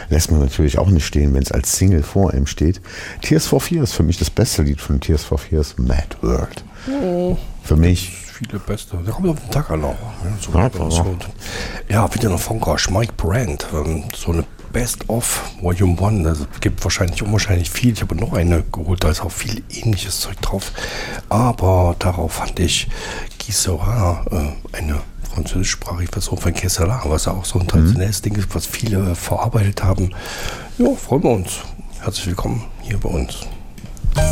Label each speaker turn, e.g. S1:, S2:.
S1: lässt man natürlich auch nicht stehen, wenn es als Single vor ihm steht. Tears for Fears, für mich das beste Lied von Tears for Fears, Mad World. Für mich.
S2: Viele beste. Da kommt auf den Tag an auch. Ja, wieder noch von Gosh, Mike Brand. So eine Best-of Volume 1. Also es gibt unwahrscheinlich viel. Ich habe noch eine geholt, da ist auch viel ähnliches Zeug drauf. Aber darauf fand ich Guy Sera, eine französischsprachige Version von Kessela, was ja auch so ein traditionelles Ding ist, was viele verarbeitet haben. Ja, freuen wir uns. Herzlich willkommen hier bei uns.